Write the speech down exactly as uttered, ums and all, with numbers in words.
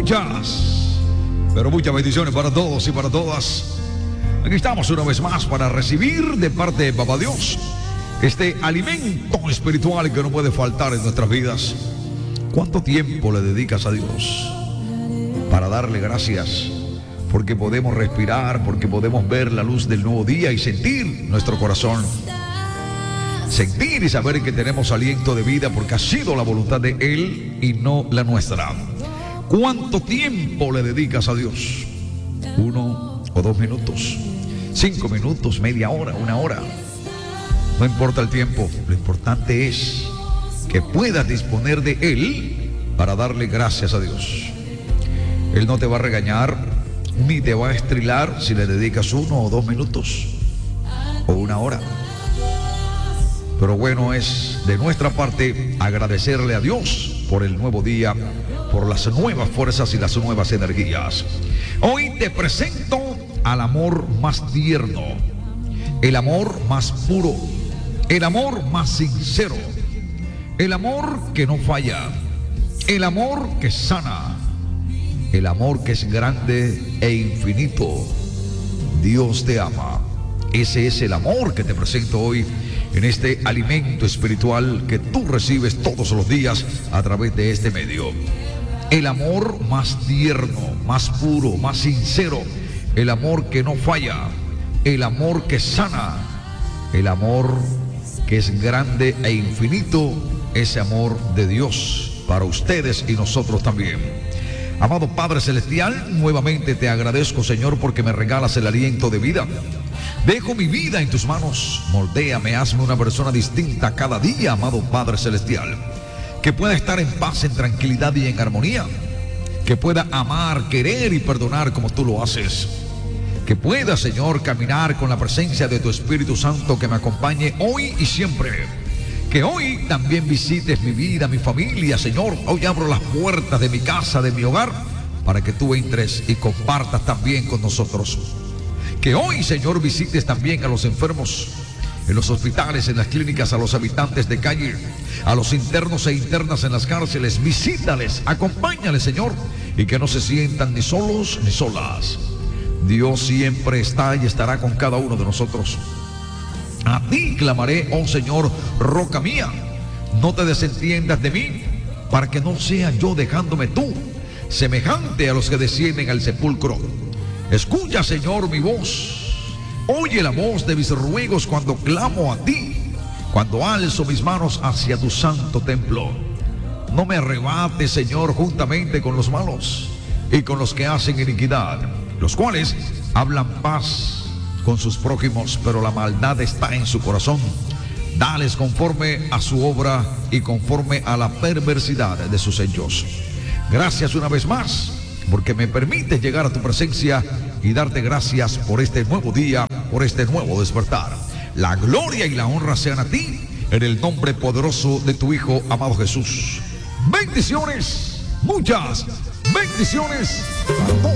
Muchas, pero muchas bendiciones para todos y para todas. Aquí estamos una vez más para recibir de parte de Papá Dios este alimento espiritual que no puede faltar en nuestras vidas. ¿Cuánto tiempo le dedicas a Dios para darle gracias? Porque podemos respirar, porque podemos ver la luz del nuevo día y sentir nuestro corazón. Sentir y saber que tenemos aliento de vida porque ha sido la voluntad de Él y no la nuestra. ¿Cuánto tiempo le dedicas a Dios? ¿Uno o dos minutos? ¿Cinco minutos? ¿Media hora? ¿Una hora? No importa el tiempo, lo importante es que puedas disponer de Él para darle gracias a Dios. Él no te va a regañar ni te va a estrilar si le dedicas uno o dos minutos o una hora. Pero bueno es de nuestra parte agradecerle a Dios por el nuevo día, por las nuevas fuerzas y las nuevas energías. Hoy te presento al amor más tierno, el amor más puro, el amor más sincero, el amor que no falla, el amor que sana, el amor que es grande e infinito. Dios te ama. Ese es el amor que te presento hoy en este alimento espiritual que tú recibes todos los días a través de este medio. El amor más tierno, más puro, más sincero, el amor que no falla, el amor que sana, el amor que es grande e infinito, ese amor de Dios para ustedes y nosotros también. Amado Padre Celestial, nuevamente te agradezco, Señor, porque me regalas el aliento de vida. Dejo mi vida en tus manos, moldéame, hazme una persona distinta cada día, amado Padre Celestial. Que pueda estar en paz, en tranquilidad y en armonía. Que pueda amar, querer y perdonar como tú lo haces. Que pueda, Señor, caminar con la presencia de tu Espíritu Santo que me acompañe hoy y siempre. Que hoy también visites mi vida, mi familia, Señor. Hoy abro las puertas de mi casa, de mi hogar, para que tú entres y compartas también con nosotros. Que hoy, Señor, visites también a los enfermos en los hospitales, en las clínicas, a los habitantes de calle, a los internos e internas en las cárceles. Visítales, acompáñales, Señor, y que no se sientan ni solos ni solas. Dios siempre está y estará con cada uno de nosotros. A ti clamaré, oh Señor, roca mía. No te desentiendas de mí, para que no sea yo dejándome tú, semejante a los que descienden al sepulcro. Escucha, Señor, mi voz. Oye la voz de mis ruegos cuando clamo a ti, cuando alzo mis manos hacia tu santo templo. No me arrebates, Señor, juntamente con los malos y con los que hacen iniquidad, los cuales hablan paz con sus prójimos, pero la maldad está en su corazón. Dales conforme a su obra y conforme a la perversidad de sus hechos. Gracias una vez más, porque me permites llegar a tu presencia y darte gracias por este nuevo día, por este nuevo despertar. La gloria y la honra sean a ti, en el nombre poderoso de tu Hijo amado Jesús. Bendiciones, muchas bendiciones para todos.